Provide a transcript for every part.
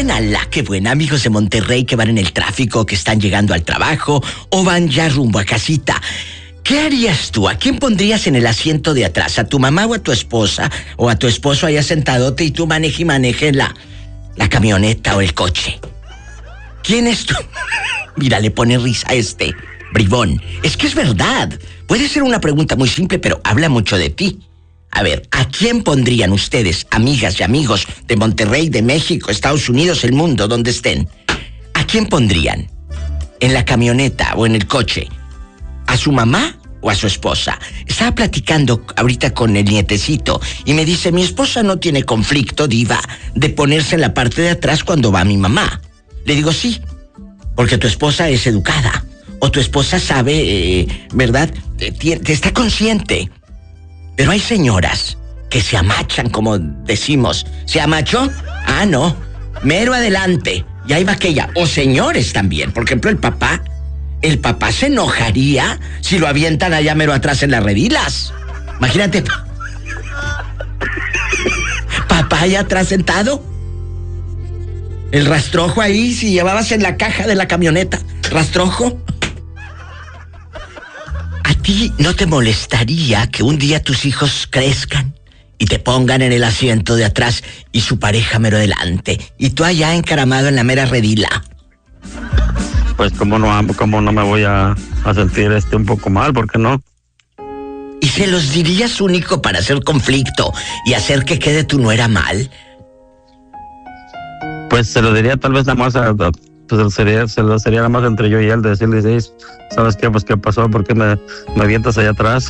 qué buena, amigos de Monterrey que van en el tráfico, que están llegando al trabajo o van ya rumbo a casita. ¿Qué harías tú? ¿A quién pondrías en el asiento de atrás? ¿A tu mamá o a tu esposa? ¿O a tu esposo allá sentadote y tú maneje la camioneta o el coche? ¿Quién es tú? Mira, le pone risa bribón. Es que es verdad. Puede ser una pregunta muy simple, pero habla mucho de ti. A ver, ¿a quién pondrían ustedes, amigas y amigos de Monterrey, de México, Estados Unidos, el mundo, donde estén? ¿A quién pondrían? ¿En la camioneta o en el coche? ¿A su mamá o a su esposa? Estaba platicando ahorita con el nietecito y me dice, mi esposa no tiene conflicto, diva, de ponerse en la parte de atrás cuando va mi mamá. Le digo, sí, porque tu esposa es educada. O tu esposa sabe, ¿verdad? Está consciente. Pero hay señoras que se amachan, como decimos. ¿Se amachó? Ah, no. Mero adelante. Y ahí va aquella. O señores también. Por ejemplo, el papá se enojaría si lo avientan allá mero atrás en las redilas. Imagínate. Papá allá atrás sentado. El rastrojo ahí, si llevabas en la caja de la camioneta. Rastrojo. ¿A ti no te molestaría que un día tus hijos crezcan y te pongan en el asiento de atrás y su pareja mero delante y tú allá encaramado en la mera redila? Pues cómo no me voy a sentir un poco mal, ¿por qué no? ¿Y se los dirías único para hacer conflicto y hacer que quede tu nuera mal? Pues se lo diría tal vez nada más se lo sería nada más entre yo y él, de decirle, ¿sabes qué? Pues ¿qué pasó? ¿Por qué me avientas allá atrás?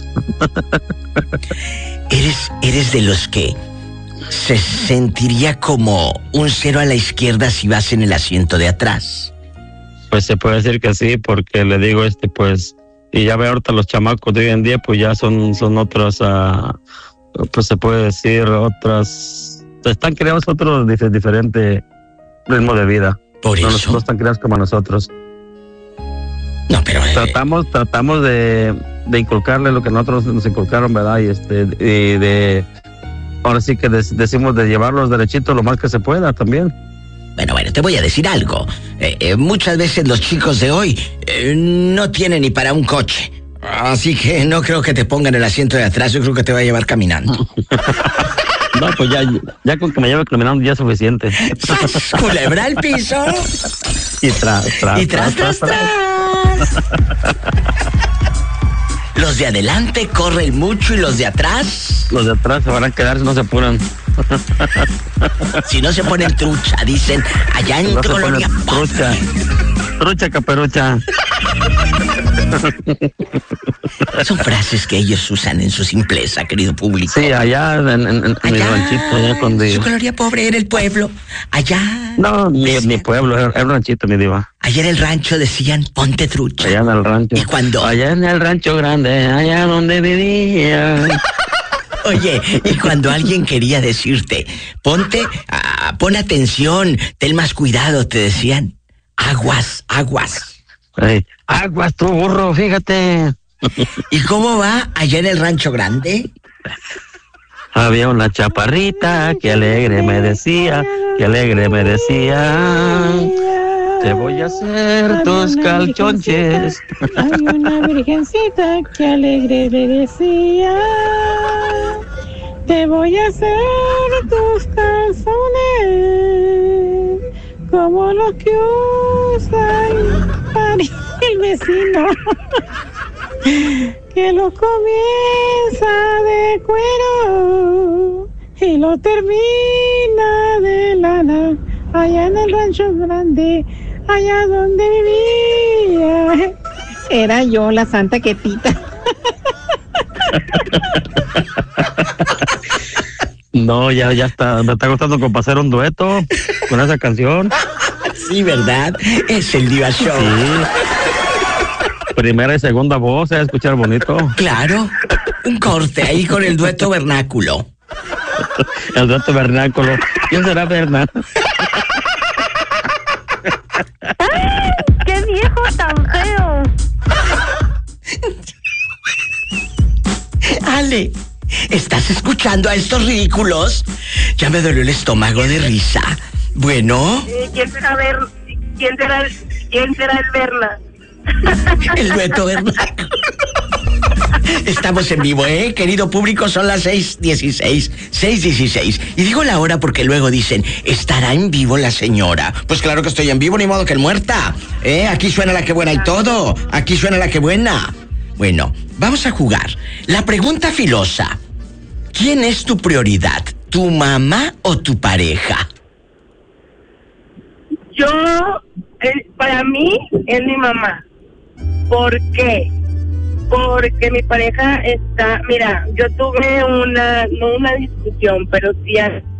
¿Eres de los que se sentiría como un 0 a la izquierda si vas en el asiento de atrás? Pues se puede decir que sí, porque le digo, pues, y ya ve ahorita los chamacos de hoy en día, pues ya son otras, pues se puede decir otras, están creados otros diferente ritmo de vida. Por eso. No están creados como nosotros. No, pero tratamos de inculcarle lo que nosotros nos inculcaron, ¿verdad? Y ahora sí que decimos de llevarlos derechitos lo más que se pueda también. Bueno, te voy a decir algo. Muchas veces los chicos de hoy no tienen ni para un coche. Así que no creo que te pongan el asiento de atrás, yo creo que te va a llevar caminando. No, pues ya con que me lleve caminando ya es suficiente. ¡Sas! Culebra al piso. Y tras. Los de adelante corren mucho y los de atrás... Los de atrás se van a quedar si no se apuran. Si no se ponen trucha, dicen allá en Colonia Pop. Trucha caperucha. Son frases que ellos usan en su simpleza, querido público. Sí, allá en mi ranchito, allá donde... Su colonia pobre era el pueblo. Allá... No, mi pueblo, era un ranchito, mi diva. Allá en el rancho decían, ponte trucha. Allá en el rancho. ¿Y cuando? Allá en el rancho grande, allá donde vivía. Oye, y cuando alguien quería decirte, pon atención, ten más cuidado, te decían, aguas. Ay, aguas tú, burro, fíjate. ¿Y cómo va allá en el rancho grande? Había una chaparrita que alegre me decía, te voy a hacer tus calchonches. Hay una virgencita que alegre me decía, te voy a hacer tus calzones como los que usan para el vecino, que lo comienza de cuero y lo termina de lana, allá en el rancho grande, allá donde vivía. Era yo la Santa Quetita. No, ya está, me está gustando como para hacer un dueto con esa canción. Sí, ¿verdad? Es el Diva Show. Sí. Primera y segunda voz, ¿se va a escuchar bonito? Claro, un corte ahí con el dueto vernáculo. El dueto vernáculo. ¿Quién será Bernal? ¡Ay! ¡Qué viejo tan feo! Ale, ¿estás escuchando a estos ridículos? Ya me dolió el estómago de risa. Bueno. ¿Quién será el Berna? El Beto Bernal. Estamos en vivo, querido público, son las 6:16, 6:16. Y digo la hora porque luego dicen, ¿estará en vivo la señora? Pues claro que estoy en vivo, ni modo que el muerta. Aquí suena la que buena y todo. Aquí suena la que buena. Bueno, vamos a jugar. La pregunta filosa. ¿Quién es tu prioridad? ¿Tu mamá o tu pareja? Para mí, es mi mamá. ¿Por qué? Porque mi pareja está... Mira, yo tuve no una discusión, pero sí...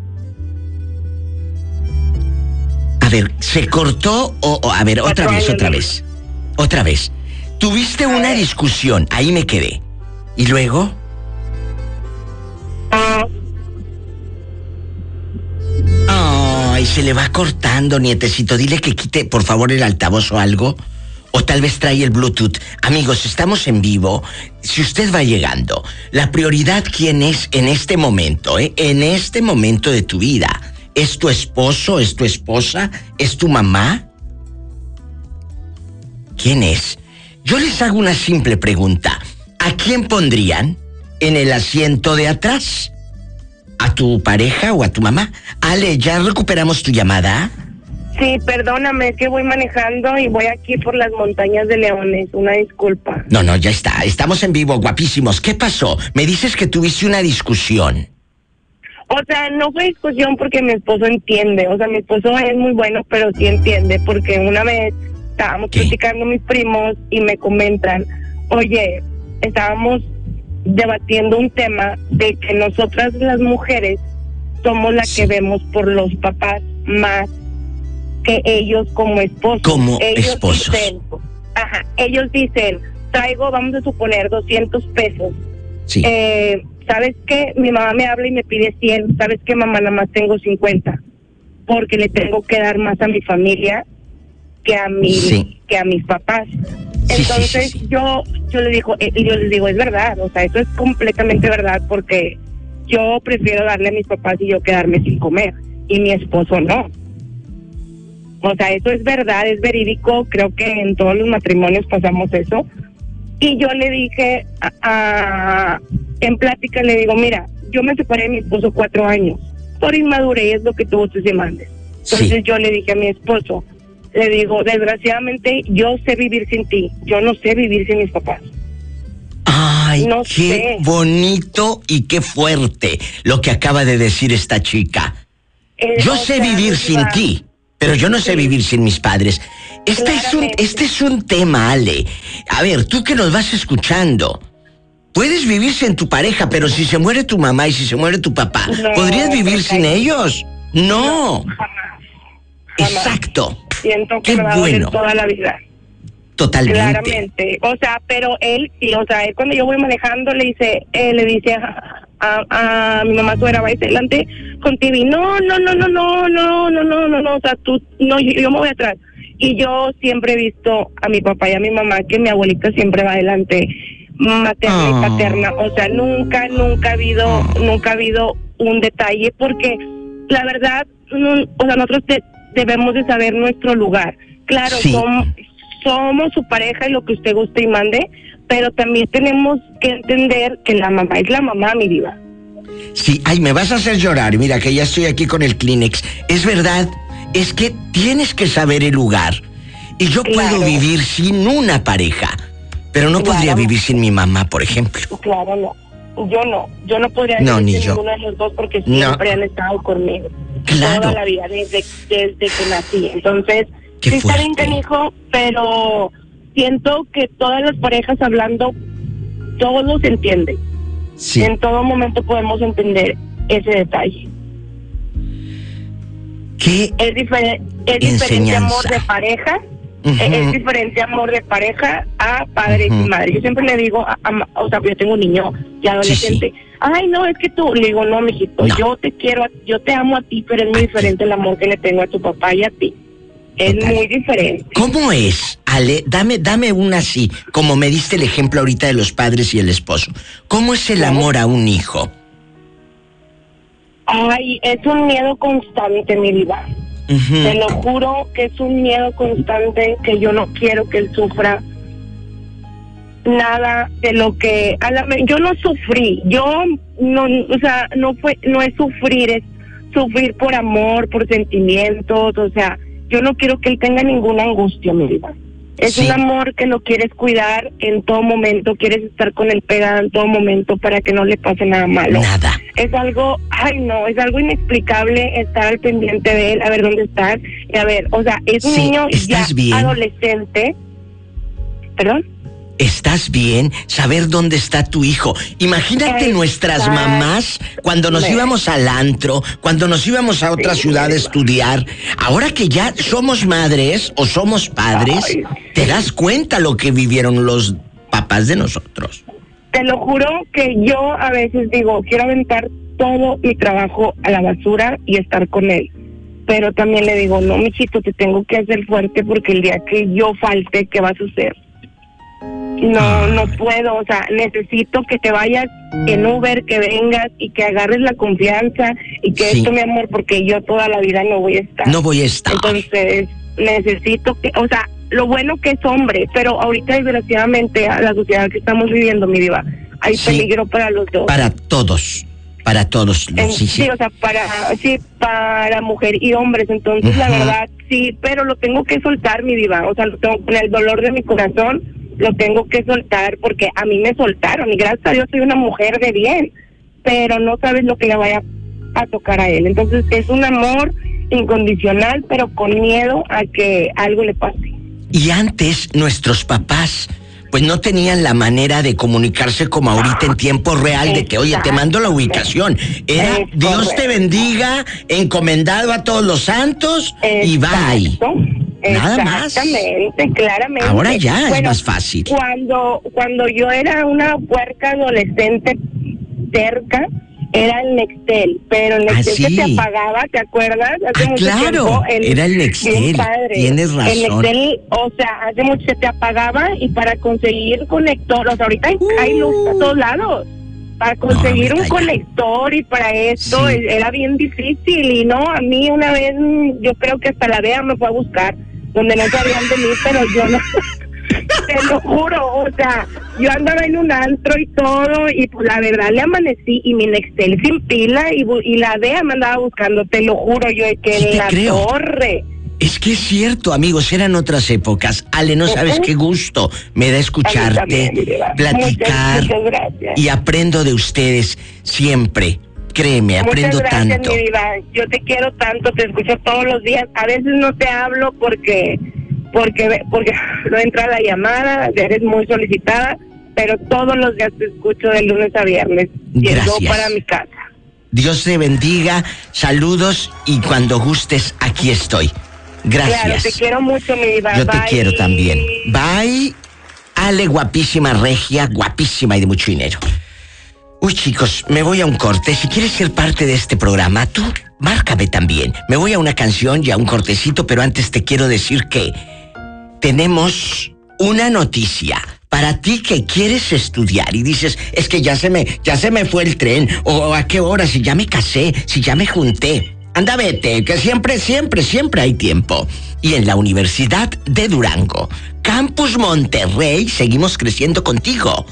A ver, ¿se cortó o a ver, otra vez? Tuviste una discusión, ahí me quedé. ¿Y luego? Ay, se le va cortando, nietecito. Dile que quite, por favor, el altavoz o algo. O tal vez trae el Bluetooth. Amigos, estamos en vivo. Si usted va llegando, la prioridad, ¿quién es en este momento? En este momento de tu vida. ¿Es tu esposo? ¿Es tu esposa? ¿Es tu mamá? ¿Quién es? Yo les hago una simple pregunta. ¿A quién pondrían en el asiento de atrás? ¿A tu pareja o a tu mamá? Ale, ¿ya recuperamos tu llamada? Sí, perdóname, es que voy manejando y voy aquí por las montañas de Leones. Una disculpa. No, ya está. Estamos en vivo, guapísimos. ¿Qué pasó? Me dices que tuviste una discusión. O sea, no fue discusión porque mi esposo entiende. O sea, mi esposo es muy bueno, pero sí entiende. Porque una vez estábamos platicando mis primos y me comentan, oye, estábamos debatiendo un tema de que nosotras las mujeres somos las que vemos por los papás más que ellos como esposos. Como ellos esposos. Ellos dicen, traigo, vamos a suponer, 200 pesos. Sí. ¿Sabes qué? Mi mamá me habla y me pide 100. ¿Sabes qué, mamá? Nada más tengo 50. Porque le tengo que dar más a mi familia que a mis papás. Entonces sí. Yo les digo, es verdad. O sea, eso es completamente verdad porque yo prefiero darle a mis papás y yo quedarme sin comer. Y mi esposo no. O sea, eso es verdad, es verídico. Creo que en todos los matrimonios pasamos eso. Y yo le dije, en plática le digo, mira, yo me separé de mi esposo 4 años. Por inmadurez, lo que tuvo tus demandas. Entonces yo le dije a mi esposo, le digo, desgraciadamente yo sé vivir sin ti. Yo no sé vivir sin mis papás. Ay, no qué bonito y qué fuerte lo que acaba de decir esta chica. Yo sé vivir sin ti, pero yo no sé vivir sin mis padres. Este es un tema, Ale. A ver, tú que nos vas escuchando, puedes vivir sin tu pareja, pero si se muere tu mamá y si se muere tu papá, ¿podrías vivir sin ellos? No. Jamás. Exacto. Siento que me va a doler toda la vida. Totalmente. Claramente. O sea, pero él sí, o sea, él cuando yo voy manejando le dice a mi mamá suegra, va adelante con TV. No, o sea, tú, no, yo me voy atrás. Y yo siempre he visto a mi papá y a mi mamá que mi abuelita siempre va adelante, materna y paterna. O sea, nunca ha habido un detalle porque la verdad, o sea, nosotros debemos de saber nuestro lugar. Claro, sí. Somos su pareja y lo que usted guste y mande, pero también tenemos que entender que la mamá es la mamá, mi diva. Sí, ay, me vas a hacer llorar. Mira que ya estoy aquí con el Kleenex. Es verdad, es que tienes que saber el lugar. Y yo puedo vivir sin una pareja, pero no podría vivir sin mi mamá, por ejemplo. Claro, no. Yo no podría vivir sin ninguno de los dos porque siempre han estado conmigo. Claro. Toda la vida, desde que nací. Entonces, sí está bien canijo, pero siento que todas las parejas hablando, todos se entienden. Sí. En todo momento podemos entender ese detalle. ¿Qué es diferente amor de pareja. Es diferente amor de pareja a padre y madre. Yo siempre le digo, o sea, yo tengo un niño ya adolescente. Sí. Ay, no, es que tú, le digo, no, mijito, yo te quiero, yo te amo a ti, pero es muy diferente el amor que le tengo a tu papá y a ti. Es muy diferente. ¿Cómo es, Ale? Dame una así, como me diste el ejemplo ahorita de los padres y el esposo. ¿Cómo es el amor a un hijo? Ay, es un miedo constante, mi vida. Te lo juro que es un miedo constante, que yo no quiero que él sufra nada de lo que yo no sufrí, yo no, o sea, no es sufrir, es sufrir por amor, por sentimientos, o sea, yo no quiero que él tenga ninguna angustia, mi vida. Es un amor que lo quieres cuidar en todo momento, quieres estar con él pegado en todo momento para que no le pase nada malo. Nada. Es algo, es algo inexplicable estar al pendiente de él, a ver dónde está, y a ver, o sea, es un niño ya bien, adolescente. ¿Perdón? ¿Estás bien? Saber dónde está tu hijo. Imagínate nuestras mamás cuando nos íbamos al antro, cuando nos íbamos a otra ciudad a estudiar. Ahora que ya somos madres o somos padres, te das cuenta lo que vivieron los papás de nosotros. Te lo juro que yo a veces digo, quiero aventar todo mi trabajo a la basura y estar con él. Pero también le digo, no, mijito, te tengo que hacer fuerte porque el día que yo falte, ¿qué va a suceder? No puedo, o sea, necesito que te vayas en Uber, que vengas y que agarres la confianza y que esto, mi amor, porque yo toda la vida no voy a estar. No voy a estar. Entonces, necesito que, o sea, lo bueno que es hombre, pero ahorita desgraciadamente a la sociedad que estamos viviendo, mi diva, hay peligro para los dos. Para todos. Para todos. Sí, o sea, para mujer y hombres, entonces la verdad, sí, pero lo tengo que soltar, mi diva, o sea, lo tengo con el dolor de mi corazón, lo tengo que soltar porque a mí me soltaron y gracias a Dios soy una mujer de bien, pero no sabes lo que le vaya a tocar a él. Entonces es un amor incondicional, pero con miedo a que algo le pase. Y antes nuestros papás pues no tenían la manera de comunicarse como ahorita en tiempo real, de que, oye, te mando la ubicación. Era Dios te bendiga, encomendado a todos los santos y bye. Nada más. Exactamente, claramente. Ahora ya es más fácil. Cuando yo era una puerca adolescente terca, era el Nextel, pero el Nextel que se apagaba, ¿te acuerdas? Hace mucho tiempo, era el Nextel, tienes razón. El Nextel, o sea, hace mucho se te apagaba y para conseguir conector, o sea, ahorita hay luz a todos lados. Para conseguir un conector y para esto era bien difícil y no, a mí una vez, yo creo que hasta la DEA me fue a buscar, donde no sabían de mí, pero yo no, te lo juro, o sea, yo andaba en un antro y todo, y pues la verdad le amanecí, y mi Nextel sin pila, y la DEA me andaba buscando, te lo juro, yo que en la torre. Es que es cierto, amigos, eran otras épocas. Ale, no sabes qué gusto me da escucharte, platicar, muchas gracias. Y aprendo de ustedes siempre. Créeme, aprendo tanto. Muchas gracias, mi diva. Yo te quiero tanto, te escucho todos los días. A veces no te hablo porque no entra la llamada, eres muy solicitada, pero todos los días te escucho de lunes a viernes. Llego para mi casa. Dios te bendiga, saludos y cuando gustes, aquí estoy. Gracias. Claro, te quiero mucho, mi diva. Yo te quiero también. Bye. Ale, guapísima, regia, guapísima y de mucho dinero. Uy, chicos, me voy a un corte. Si quieres ser parte de este programa, tú márcame también. Me voy a una canción y a un cortecito, pero antes te quiero decir que tenemos una noticia. Para ti que quieres estudiar y dices, es que ya se me fue el tren, o a qué hora, si ya me casé, si ya me junté. Anda, vete, que siempre hay tiempo. Y en la Universidad de Durango, Campus Monterrey, seguimos creciendo contigo.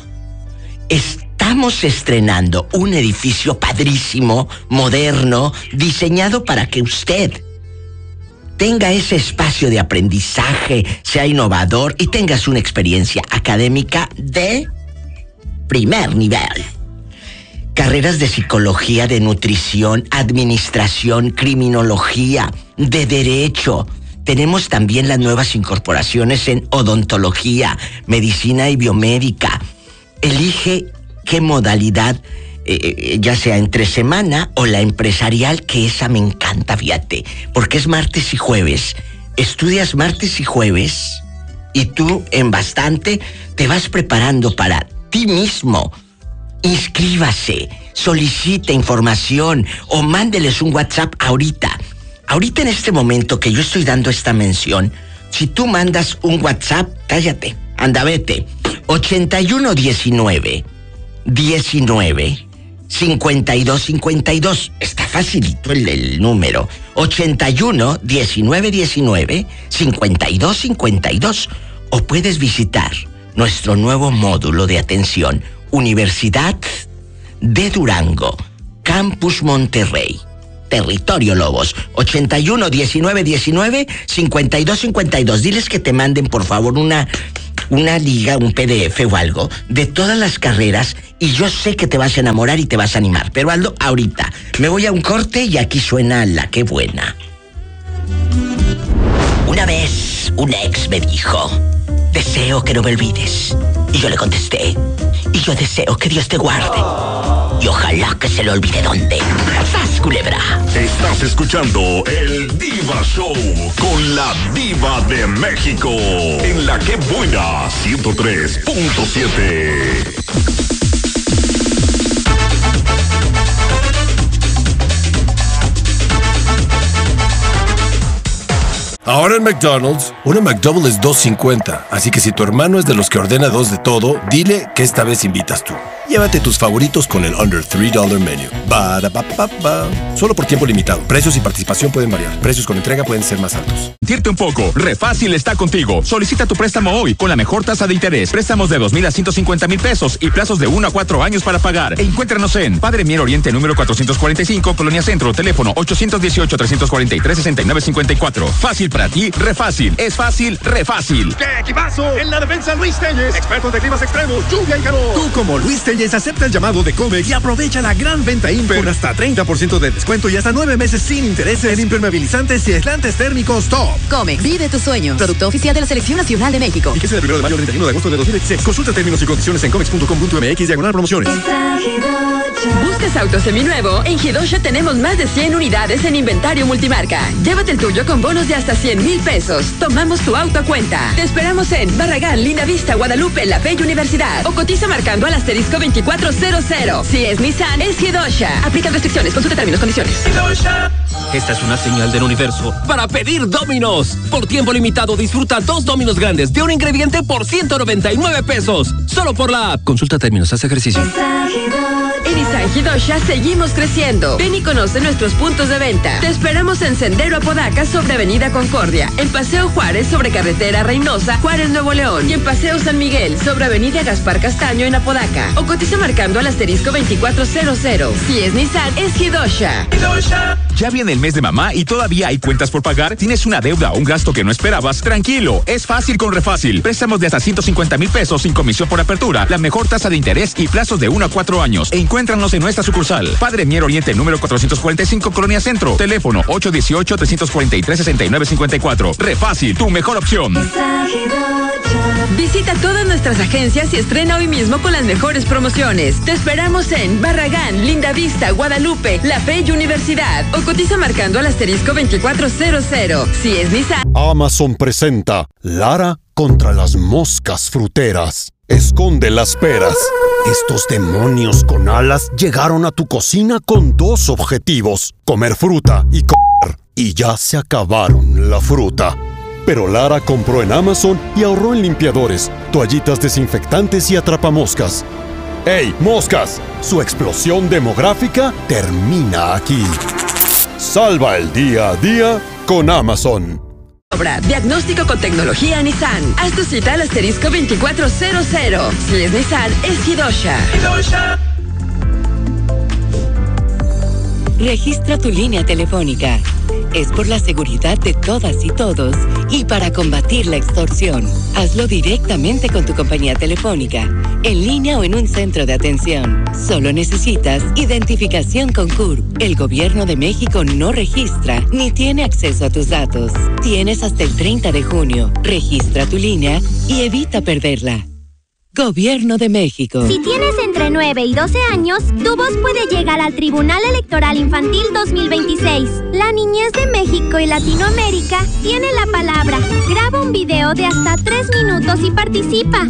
Estamos estrenando un edificio padrísimo, moderno, diseñado para que usted tenga ese espacio de aprendizaje, sea innovador y tengas una experiencia académica de primer nivel. Carreras de psicología, de nutrición, administración, criminología, de derecho. Tenemos también las nuevas incorporaciones en odontología, medicina y biomédica. Elige qué modalidad, ya sea entre semana o la empresarial, que esa me encanta, fíjate, porque es martes y jueves. Estudias martes y jueves y tú en bastante te vas preparando para ti mismo. Inscríbase, solicite información o mándeles un WhatsApp ahorita. Ahorita en este momento que yo estoy dando esta mención, si tú mandas un WhatsApp, cállate, anda, vete, 8119 5252. Está facilito el número. 81 19 19 52 52. O puedes visitar nuestro nuevo módulo de atención, Universidad de Durango, Campus Monterrey, Territorio Lobos. 81 19 19 52 52. Diles que te manden, por favor, una liga, un PDF o algo de todas las carreras, y yo sé que te vas a enamorar y te vas a animar. Pero Aldo, ahorita me voy a un corte y aquí suena La Qué Buena. Una vez un ex me dijo: deseo que no me olvides. Y yo le contesté: y yo deseo que Dios te guarde. Y ojalá que se le olvide dónde. ¡Sas, culebra! Estás escuchando el Diva Show con la Diva de México en La Qué Buena 103.7. Ahora en McDonald's, una McDouble es $2.50. Así que si tu hermano es de los que ordena 2 de todo, dile que esta vez invitas tú. Llévate tus favoritos con el Under $3 Menu. Ba-da-ba-ba-ba. Solo por tiempo limitado. Precios y participación pueden variar. Precios con entrega pueden ser más altos. Sentirte un poco. Refácil está contigo. Solicita tu préstamo hoy con la mejor tasa de interés. Préstamos de 2,000 a 150,000 pesos y plazos de 1 a 4 años para pagar. E encuéntranos en Padre Mier Oriente número 445, Colonia Centro. Teléfono 818-343-6954. Fácil para ti, refácil. Es fácil, refácil. ¡Qué equipazo! En la defensa, Luis Telles, experto de climas extremos, lluvia y calor. Tú, como Luis Telles, acepta el llamado de Comex y aprovecha la gran venta Imper con hasta 30% de descuento y hasta 9 meses sin intereses en impermeabilizantes y aislantes térmicos top. Comex, vive tus sueños. Producto oficial de la Selección Nacional de México. Y que sea del 1 de mayo al 31 de agosto de 2016. Consulta términos y condiciones en comex.com.mx/promociones. ¿Buscas auto seminuevo? En Hidosha tenemos más de 100 unidades en inventario multimarca. Llévate el tuyo con bonos de hasta 100,000 pesos. Tomamos tu auto a cuenta. Te esperamos en Barragán, Linda Vista, Guadalupe, La Bella Universidad. O cotiza marcando al asterisco 2400. Si es Nissan, es Hidosha. Aplican restricciones. Consulta términos, condiciones. Esta es una señal del universo para pedir Domino's. Por tiempo limitado disfruta 2 Domino's grandes de un ingrediente por 199 pesos. Solo por la app. Consulta términos, haz ejercicio. En Nissan Hidosha seguimos creciendo. Ven y conoce nuestros puntos de venta. Te esperamos en Sendero Apodaca sobre Avenida Concordia, en Paseo Juárez sobre Carretera Reynosa, Juárez, Nuevo León, y en Paseo San Miguel sobre Avenida Gaspar Castaño en Apodaca. O cotiza marcando al asterisco 2400. Si es Nissan, es Hidosha. Ya viene el mes de mamá y todavía hay cuentas por pagar. ¿Tienes una deuda o un gasto que no esperabas? Tranquilo, es fácil con Refácil. Préstamos de hasta 150,000 pesos sin comisión por apertura, la mejor tasa de interés y plazos de 1 a 4 años. E encuéntranos en nuestra sucursal. Padre Mier Oriente número 445, Colonia Centro. Teléfono 818-343-6954. Refácil, tu mejor opción. Visita todas nuestras agencias y estrena hoy mismo con las mejores promociones. Te esperamos en Barragán, Linda Vista, Guadalupe, La Bella Universidad. O cotiza marcando al asterisco 2400. Si es Nissan. Amazon presenta Lara contra las moscas fruteras. Esconde las peras. Estos demonios con alas llegaron a tu cocina con 2 objetivos: comer fruta y comer. Y ya se acabaron la fruta. Pero Lara compró en Amazon y ahorró en limpiadores, toallitas desinfectantes y atrapamoscas. ¡Ey, moscas! Su explosión demográfica termina aquí. Salva el día a día con Amazon. Diagnóstico con tecnología Nissan. Haz tu cita al asterisco 2400. Si es Nissan, es Hidosha. Registra tu línea telefónica. Es por la seguridad de todas y todos y para combatir la extorsión. Hazlo directamente con tu compañía telefónica, en línea o en un centro de atención. Solo necesitas identificación con CURP. El Gobierno de México no registra ni tiene acceso a tus datos. Tienes hasta el 30 de junio. Registra tu línea y evita perderla. Gobierno de México. Si tienes entre 9 y 12 años, tu voz puede llegar al Tribunal Electoral Infantil 2026. La niñez de México y Latinoamérica tiene la palabra. Graba un video de hasta 3 minutos y participa.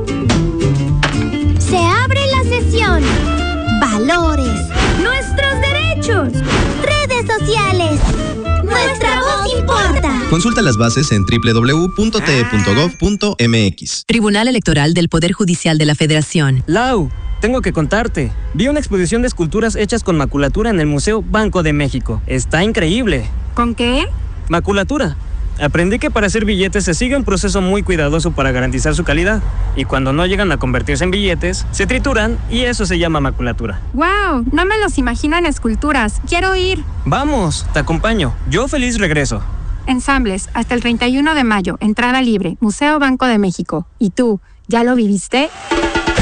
Se abre la sesión. Valores. Nuestros derechos. Redes sociales. Nuestra voz importa. Consulta las bases en www.te.gov.mx. Tribunal Electoral del Poder Judicial de la Federación. Lau, tengo que contarte. Vi una exposición de esculturas hechas con maculatura en el Museo Banco de México. Está increíble. ¿Con qué? Maculatura. Aprendí que para hacer billetes se sigue un proceso muy cuidadoso para garantizar su calidad. Y cuando no llegan a convertirse en billetes, se trituran y eso se llama maculatura. ¡Wow! No me los imagino en esculturas. Quiero ir. Vamos, te acompaño. Yo feliz regreso. Ensambles, hasta el 31 de mayo. Entrada libre. Museo Banco de México. ¿Y tú, ya lo viviste?